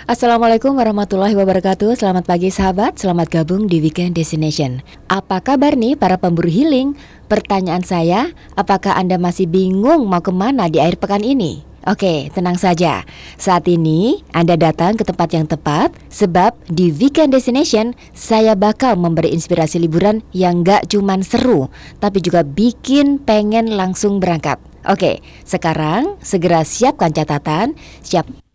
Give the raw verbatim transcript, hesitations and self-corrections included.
Assalamualaikum warahmatullahi wabarakatuh. Selamat pagi sahabat, selamat gabung di Weekend Destination. Apa kabar nih para pemburu healing? Pertanyaan saya, apakah Anda masih bingung mau kemana di akhir pekan ini? Oke, tenang saja. Saat ini Anda datang ke tempat yang tepat, sebab di Weekend Destination saya bakal memberi inspirasi liburan yang gak cuman seru, tapi juga bikin pengen langsung berangkat. Oke, sekarang segera siapkan catatan, siap